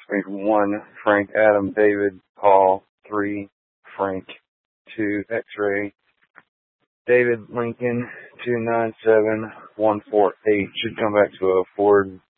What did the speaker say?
1, Frank Adam David Paul 3, Frank 2, X-Ray David Lincoln 297148. Should come back to a Ford